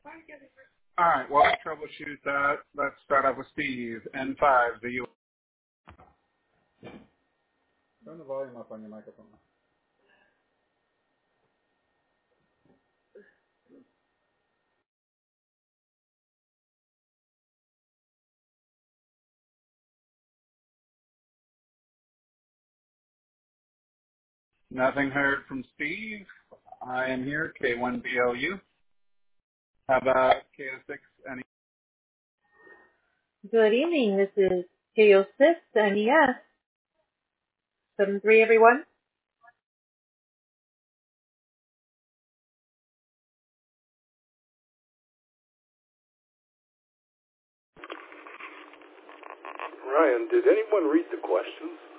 All right, well, let's troubleshoot that. Let's start off with Steve. N5, the U. Turn the volume up on your microphone. Nothing heard from Steve. I am here, K1BLU. How about KO6? Any? Good evening. This is KO6 NES 73, everyone. Ryan, did anyone read the questions?